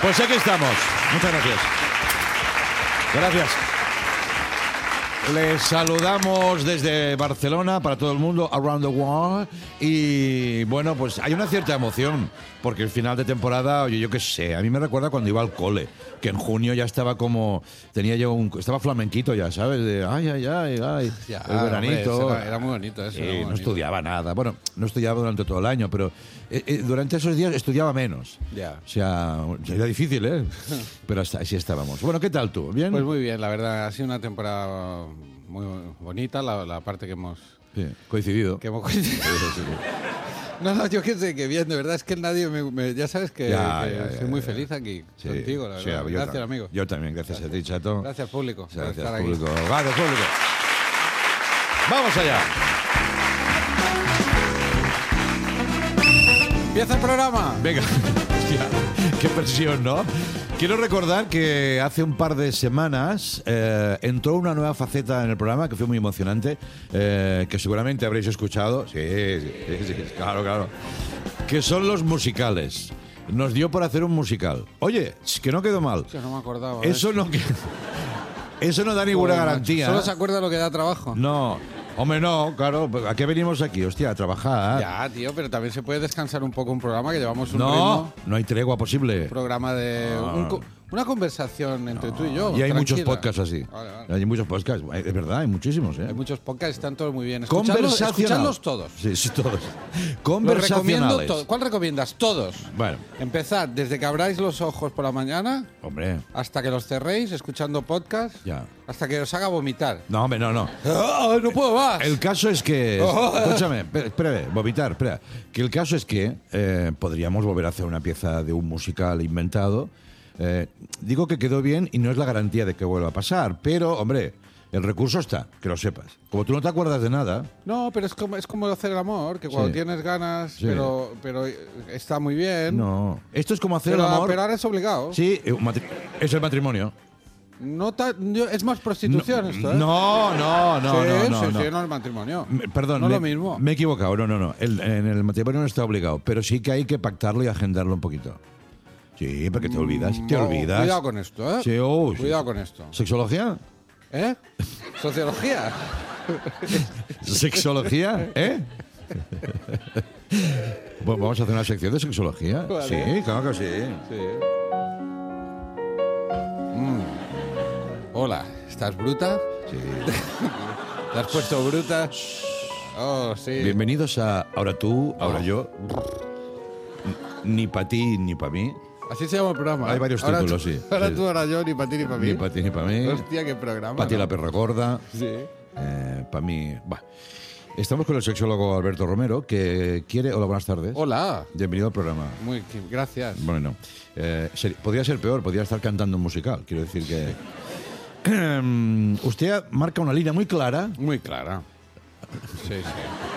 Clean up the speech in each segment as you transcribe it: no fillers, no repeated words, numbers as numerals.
Pues aquí estamos. Muchas gracias. Gracias. Les saludamos desde Barcelona para todo el mundo, around the world. Y bueno, pues hay una cierta emoción, porque el final de temporada, oye, yo qué sé, a mí me recuerda cuando iba al cole, que en junio ya estaba como, estaba flamenquito ya, ¿sabes? De ay, Ya, el veranito. Hombre, era muy bonito eso. Sí, no estudiaba nada. Bueno, no estudiaba durante todo el año, pero durante esos días estudiaba menos. Ya. O sea, era difícil, ¿eh? Pero así estábamos. Bueno, ¿qué tal tú? ¿Bien? Pues muy bien, la verdad, ha sido una temporada muy bonita, la parte que hemos Sí, coincidido. coincidido. No, yo qué sé, que bien, de verdad es que nadie ya sabes que soy muy feliz aquí Sí, contigo, la sí, verdad. yo Gracias, amigo. Yo también, gracias a ti, Chato. Gracias, público, por Gracias, estar público. aquí. Gracias, público. ¡Vamos allá! ¡Empieza el programa! Venga, hostia, qué presión, ¿no? Quiero recordar que hace un par de semanas entró una nueva faceta en el programa que fue muy emocionante, que seguramente habréis escuchado. Sí, claro. Que son los musicales. Nos dio por hacer un musical. Oye, que no quedó mal. Yo no me acordaba. Eso no da ninguna Joder, garantía. macho, ¿solo se acuerda lo que da trabajo? No, hombre, no, claro. ¿A qué venimos aquí? Hostia, a trabajar. Ya, tío, pero también se puede descansar un poco un programa que llevamos un No, ritmo. no hay tregua posible. Un programa de... una conversación entre tú y yo. Y hay muchos tranquila. podcasts así. Vale. Hay muchos podcasts. Es verdad, hay muchísimos, ¿eh? Hay muchos podcasts, están todos muy bien. Conversacional. Escuchadlos todos. Sí, todos. Los recomiendo Conversacionales. todos. ¿Cuál recomiendas? Todos. Bueno, Empezad desde que abráis los ojos por la mañana hombre, hasta que los cerréis escuchando podcast, ya. hasta que os haga vomitar. No, hombre, no. ¡Ah, no puedo más! El caso es que... Escúchame, espera, vomitar, espera. Que el caso es que podríamos volver a hacer una pieza de un musical inventado. Digo que quedó bien y no es la garantía de que vuelva a pasar, pero, hombre, el recurso está, que lo sepas. Como tú no te acuerdas de nada... No, pero es como hacer el amor, que cuando Sí. tienes ganas, Sí. pero está muy bien. No, esto es como hacer pero, el amor... pero ahora es obligado. Sí, es el matrimonio. No es más prostitución esto, ¿eh? No, sí, no. sí, no es matrimonio. Perdón, no es lo mismo. Me he equivocado. No. En el matrimonio no está obligado, pero sí que hay que pactarlo y agendarlo un poquito. Sí, porque te olvidas. Cuidado con esto, ¿eh? Sí, sí. Cuidado con esto. ¿Sexología? ¿Eh? ¿Sociología? ¿Sexología? ¿Eh? Bueno, vamos a hacer una sección de sexología. Vale. Sí, claro que sí. Sí. Hola, ¿estás bruta? Sí. ¿Te has puesto bruta? Oh, sí. Bienvenidos a Ahora tú, ahora yo. Ni para ti, ni para mí. Así se llama el programa. Hay ¿eh? varios Ahora títulos, tú- sí. Ahora Sí. tú, ahora yo, ni para ti, ni para mí. Ni para ti, ni para mí. Hostia, qué programa. Para ti ¿no? la perra gorda. Sí. Para mí... Bah. Estamos con el sexólogo Alberto Romero, que quiere... Hola, buenas tardes. Hola. Bienvenido al programa. Gracias. Bueno, podría ser peor, podría estar cantando un musical. Quiero decir que... Usted marca una línea muy clara. Muy clara. Sí, sí.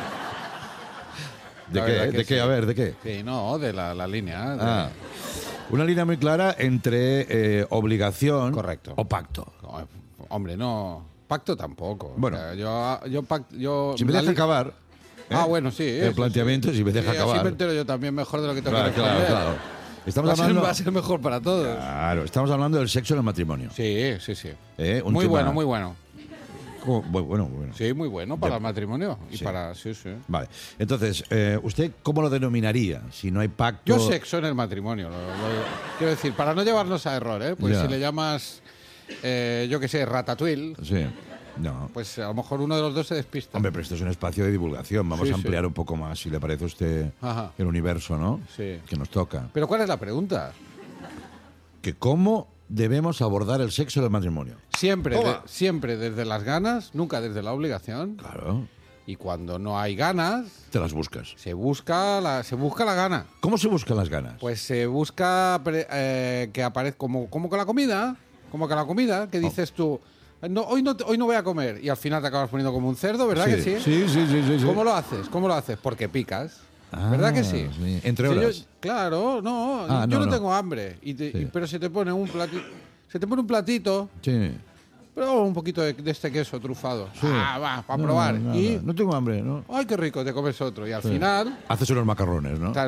¿De La qué? verdad que ¿De qué? sí. A ver, ¿de qué? Sí, no, de la línea. Ah, una línea muy clara entre obligación Correcto. o pacto. No, hombre, no. Pacto tampoco. Bueno. O sea, yo Si me la deja li- acabar... ¿eh? Ah, bueno, sí. El planteamiento, si me deja Sí, acabar. así me entero yo también mejor de lo que tengo Claro, que responder. claro. Estamos Va a ser- hablando... va a ser mejor para todos. Claro, estamos hablando del sexo en el matrimonio. Sí. Un Muy tema- bueno, muy bueno. Bueno. Sí, muy bueno para Ya. el matrimonio. Y Sí. para. Sí, sí. Vale. Entonces, ¿usted cómo lo denominaría? Si no hay pacto... Yo sexo en el matrimonio. Quiero decir, para no llevarnos a error, ¿eh? Pues Ya. si le llamas, yo qué sé, ratatouille, Sí. No. pues a lo mejor uno de los dos se despista. Hombre, pero esto es un espacio de divulgación. Vamos Sí, a sí. ampliar un poco más, si le parece a usted, Ajá. el universo, ¿no? Sí. Que nos toca. Pero ¿cuál es la pregunta? Que cómo debemos abordar el sexo del matrimonio. Siempre, Toma. siempre desde las ganas, nunca desde la obligación. Claro. Y cuando no hay ganas, Te las buscas. se busca la gana. ¿Cómo se buscan las ganas? Pues se busca que aparezca como con la comida, que dices tú, no, hoy no voy a comer y al final te acabas poniendo como un cerdo, ¿verdad que sí? Sí. ¿Cómo lo haces? Porque picas. ¿Verdad que sí? Entre Si horas. claro, no, Ah, yo no, no no. tengo hambre, Sí. pero se te pone un platito, Sí. pero un poquito de este queso trufado. Sí. Va, para probar. No, y, no tengo hambre, ¿no? ay, qué rico, te comes otro. Y al final, Haces unos macarrones, ¿no? claro,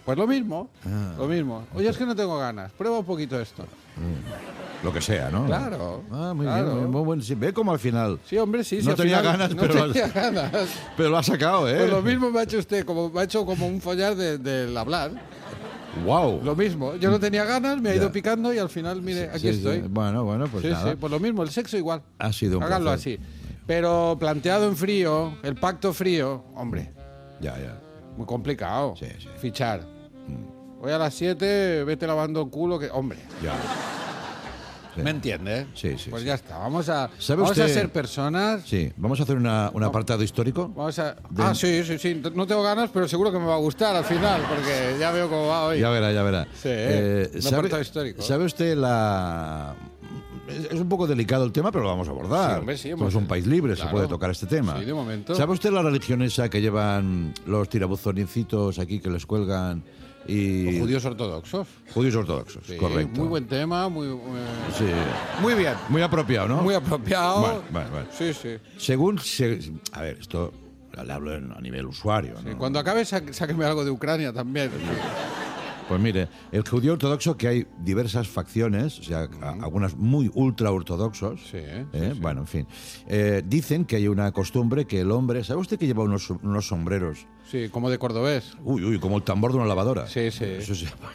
Pues lo mismo, Ah. lo mismo. Oye, es que no tengo ganas. Prueba un poquito esto. Lo que sea, ¿no? Claro, Ah, muy claro. bien, muy bueno. Sí, ve como al final. Sí, hombre, sí. No sí, al tenía final ganas, no pero tenía ganas. Pero lo ha sacado, ¿eh? Pues lo mismo me ha hecho usted, me ha hecho como un follar del hablar. ¡Wow! Lo mismo. Yo no tenía ganas, me ha ido Ya. picando y al final, mire, aquí Sí, sí. estoy. Bueno, pues Sí, nada. sí, pues lo mismo, el sexo igual. Ha sido un Háganlo placer. así. Pero planteado en frío, el pacto frío, hombre, Ya, ya. muy complicado. Sí, sí. Fichar. Hoy a las 7, vete lavando el culo, que hombre. Ya. Sí. ¿Me entiende? Sí, sí, Pues sí. ya está. Vamos a ¿Sabe usted- ser personas. Sí, vamos a hacer un apartado histórico. Vamos a... Ah, sí. No tengo ganas, pero seguro que me va a gustar al final, porque ya veo cómo va hoy. Ya verá, ya verá. Sí, un apartado histórico. ¿Sabe usted la...? Es un poco delicado el tema, pero lo vamos a abordar. Sí, hombre, sí, Somos un país libre, claro. se puede tocar este tema. Sí, de momento. ¿Sabe usted la religión esa que llevan los tirabuzoncitos aquí que les cuelgan y... Los judíos ortodoxos. Judíos ortodoxos, Sí, correcto. Muy buen tema, Sí. muy bien. Muy apropiado, ¿no? Muy apropiado. Bueno. Sí, sí. Según... a ver, esto le hablo a nivel usuario, ¿no? Y cuando acabe, sáqueme algo de Ucrania también. Pues mire, el judío ortodoxo, que hay diversas facciones, o sea, algunas muy ultra ortodoxos, Sí, bueno, en fin, dicen que hay una costumbre que el hombre, ¿sabe usted que lleva unos sombreros? Sí, como de cordobés. Uy, como el tambor de una lavadora. Sí, sí. Eso se llama.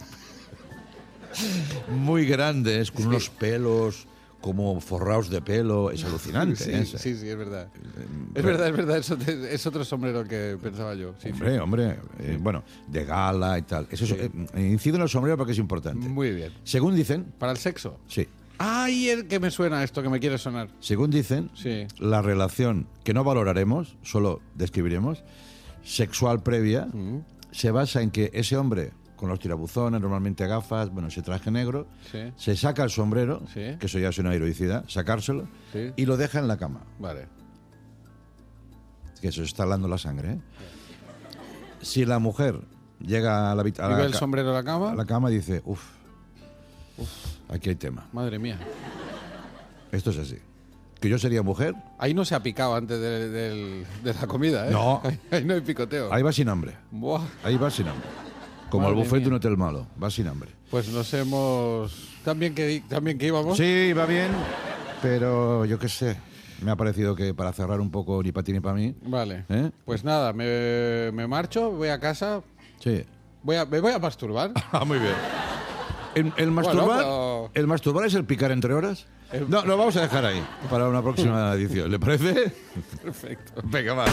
Muy grandes, con unos pelos como forrados de pelo, es alucinante. Sí, ¿eh? sí, es verdad. Es verdad, eso es otro sombrero que pensaba yo. Sí, sí. Hombre, bueno, de gala y tal. Eso incido en el sombrero porque es importante. Muy bien. Según dicen, ¿Para el sexo? sí, ¡Ay, el que me suena esto, que me quiere sonar! según dicen, Sí. la relación que no valoraremos, solo describiremos, sexual previa, se basa en que ese hombre, con los tirabuzones, normalmente gafas, bueno, ese traje negro, Sí. se saca el sombrero, Sí. que eso ya es una heroicidad, sacárselo, Sí. y lo deja en la cama. Vale. Que eso está hablando la sangre, ¿eh? Si la mujer llega a la, ¿Y ve el sombrero en la cama? a la cama y dice, aquí hay tema. Madre mía. Esto es así. Que yo sería mujer, Ahí no se ha picado antes de la comida, ¿eh? No. Ahí no hay picoteo. ahí va sin hambre. Buah. Ahí va sin hambre. Como Madre el buffet de mía. un hotel malo, va sin hambre. Pues nos hemos... También que íbamos. Sí, va bien, pero yo qué sé. Me ha parecido que para cerrar un poco ni para ti ni para mí. Vale. ¿Eh? Pues nada, me marcho, voy a casa, Sí. me voy a masturbar. Ah, muy bien. El masturbar, pero- ¿El masturbar es el picar entre horas? No, lo vamos a dejar ahí para una próxima edición. ¿Le parece? Perfecto. Venga, va.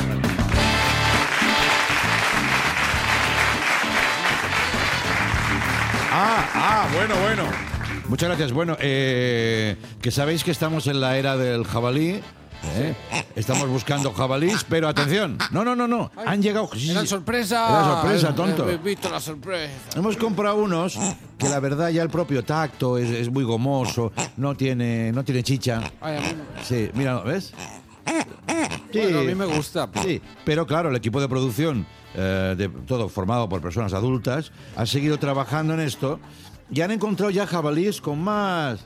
Bueno. Muchas gracias. Bueno, que sabéis que estamos en la era del jabalí. ¿eh? Estamos buscando jabalís, pero atención. No. Han llegado. Sí, ¡Era sí. sorpresa! Era sorpresa, tonto. He visto la sorpresa. Hemos comprado unos que la verdad ya el propio tacto es muy gomoso, no tiene chicha. Ay, a mí, Sí, mira, ¿ves? Sí, bueno, a mí me gusta. sí, pero claro, el equipo de producción, de todo formado por personas adultas, ha seguido trabajando en esto y han encontrado ya jabalíes con más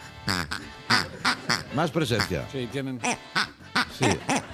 presencia. Sí, tienen... Sí.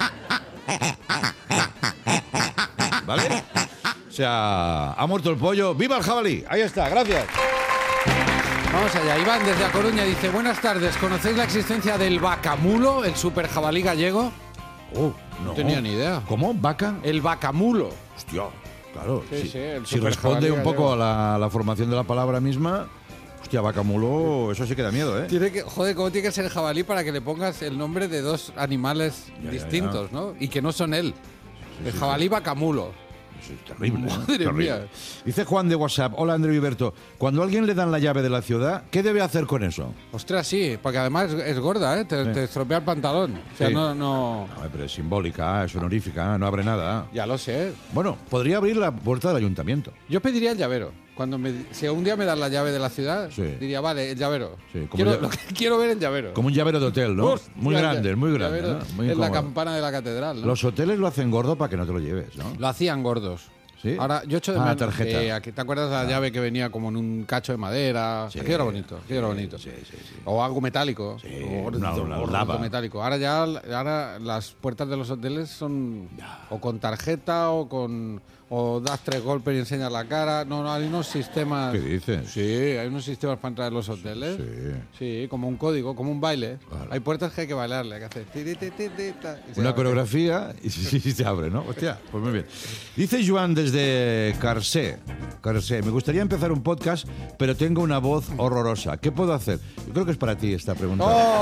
¿Vale? O sea, ha muerto el pollo. ¡Viva el jabalí! Ahí está, gracias. Vamos allá. Iván, desde A Coruña, dice: buenas tardes, ¿conocéis la existencia del vacamulo, el super jabalí gallego? No tenía ni idea. ¿Cómo? ¿Vaca? El vacamulo. Hostia, claro. Sí, sí, el si super responde jabalí un poco gallego. a la formación de la palabra misma, hostia, vaca mulo, eso sí que da miedo, ¿eh? Joder, ¿cómo tiene que ser el jabalí para que le pongas el nombre de dos animales Ya, distintos, ¿no? Y que no son él. El jabalí vacamulo. Eso es terrible. ¿eh? Madre Terrible. mía. Dice Juan de WhatsApp: hola Andreu y Berto, cuando a alguien le dan la llave de la ciudad, ¿qué debe hacer con eso? Ostras, sí, porque además es gorda, ¿eh? Te estropea el pantalón. O sea, Sí. no... No, pero es simbólica, es honorífica, no abre nada. Ya lo sé. Bueno, podría abrir la puerta del ayuntamiento. Yo pediría el llavero. Si un día me dan la llave de la ciudad, Sí. diría, vale, el llavero. Sí, como Quiero ver el llavero. Como un llavero de hotel, ¿no? Hostia, Muy grande, muy grande. llavero ¿no? Muy en la incómodo. campana de la catedral, ¿no? Los hoteles lo hacen gordo para que no te lo lleves, ¿no? Lo hacían gordos. ¿Sí? Ahora, yo echo de Ah, menos. tarjeta. Aquí, ¿te acuerdas de la llave que venía como en un cacho de madera? Sí. Aquello era bonito, aquello era bonito. Sí. O algo metálico. Sí, o gordo, una gordo lava. metálico. Ahora las puertas de los hoteles son o con tarjeta o con o das 3 golpes y enseñas la cara. No, hay unos sistemas. ¿Qué dices? Sí, hay unos sistemas para entrar en los hoteles. Sí, como un código, como un baile. Claro. Hay puertas que hay que bailarle, hay que hacer. Y se Una abre. coreografía y se abre, ¿no? Hostia, pues muy bien. Dice Joan desde Carcé. Me gustaría empezar un podcast, pero tengo una voz horrorosa. ¿Qué puedo hacer? Yo creo que es para ti esta pregunta.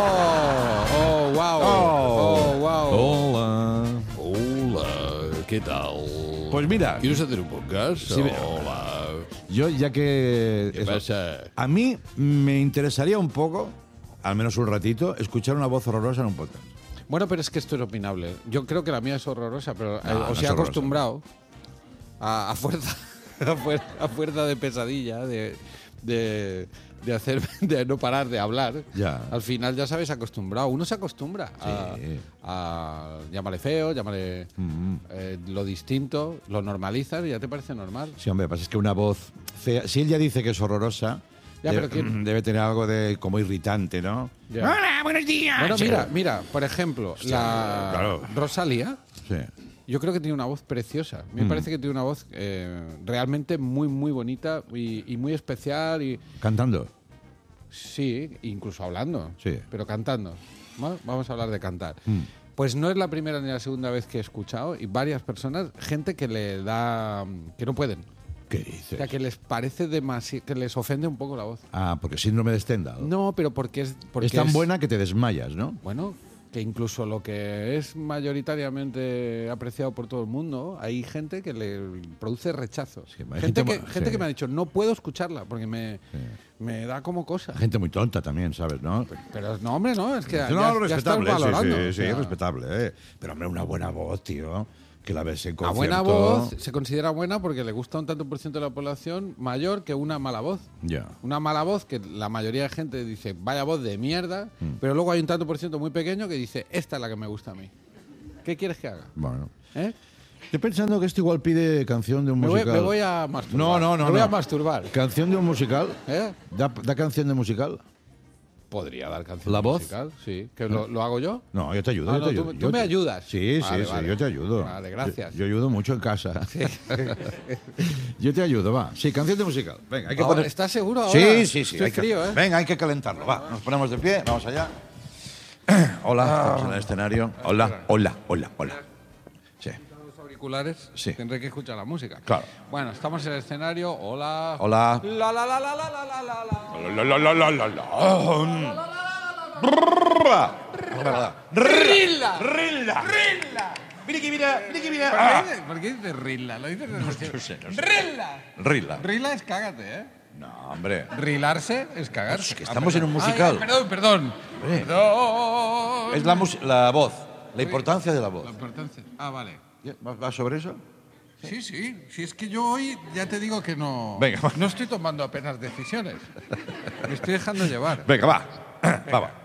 ¡Oh! ¡Wow! ¡Oh, wow! Hola. Hola, ¿qué tal? Pues mira, ¿Quieres hacer un podcast? Sí, Hola. yo ya que... ¿Qué pasa? A mí me interesaría un poco, al menos un ratito, escuchar una voz horrorosa en un podcast. Bueno, pero es que esto es opinable. Yo creo que la mía es horrorosa, pero No, os no he es acostumbrado a fuerza, a fuerza de pesadilla, de hacer, de no parar de hablar. Ya. Al final ya sabes acostumbrado. Uno se acostumbra Sí. a llámale feo, llámale lo distinto, lo normalizas y ya te parece normal. Sí, hombre, pasa es que una voz fea... Si él ya dice que es horrorosa, Ya, pero ¿quién? debe tener algo de como irritante, ¿no? Ya. Hola, buenos días. Bueno, mira, por ejemplo, la claro. Rosalía. Sí. Yo creo que tiene una voz preciosa. Me parece que tiene una voz realmente muy, muy bonita y muy especial. Y Cantando. sí, incluso hablando. Sí. Pero cantando. ¿No? Vamos a hablar de cantar. Pues no es la primera ni la segunda vez que he escuchado y varias personas, gente que le da... que no pueden. ¿Qué O dices? sea, que les parece demasiado... que les ofende un poco la voz. Ah, porque síndrome de Stendhal. No, pero porque es... Porque es tan buena que te desmayas, ¿no? Bueno, que incluso lo que es mayoritariamente apreciado por todo el mundo, hay gente que le produce rechazo. Sí, hay gente gente gente sí. que me ha dicho, no puedo escucharla porque me da como cosa. Gente muy tonta también, ¿sabes? ¿no? Pero no, hombre, no, es que ya, No, ya estás respetable, valorando. sí, O sea, respetable. Pero hombre, una buena voz, tío. Que la ves en a concierto. buena voz se considera buena porque le gusta un tanto por ciento de la población mayor que una mala voz. Ya. Una mala voz que la mayoría de gente dice, vaya voz de mierda, pero luego hay un tanto por ciento muy pequeño que dice, esta es la que me gusta a mí. ¿Qué quieres que haga? Bueno. ¿Eh? Estoy pensando que esto igual pide canción de un Me musical. me voy a masturbar. No. Me voy a masturbar. ¿Canción de un musical? ¿Eh? ¿Da canción de musical? Podría dar canción ¿La voz? musical, sí. ¿Que lo hago yo? No, yo te ayudo. Ah, yo no, te tú- ayudo. tú Yo me te- ayudas. Sí, Vale, sí, vale. yo te ayudo. Vale, gracias. Yo ayudo mucho en casa. Yo te ayudo, va. Sí, canción de musical. Venga, hay que Ahora, poner... ¿estás seguro ahora? Sí. Estoy hay que- frío, ¿eh? Venga, hay que calentarlo, va. Nos ponemos de pie, vamos allá. Hola, estamos en el escenario. Hola. Sí. Los auriculares, Sí. tendré que escuchar la música. Claro. Bueno, estamos en el escenario. Hola. Hola. ¡Rilla! Rilla. ¿Por qué dices Rilla? Lo dices No sé. ¡Rilla! Rilla. Rilla es cágate, ¿eh? No, hombre. Rilarse es cagarse. Es que estamos en un musical. Ay, perdón. Hombre. Perdón. Es la voz, la importancia de la voz. La importancia. Ah, vale. ¿Va sobre eso? Sí. Si es que yo hoy ya te digo que no. Venga, va. No estoy tomando apenas decisiones. Me estoy dejando llevar. Venga, va. Va.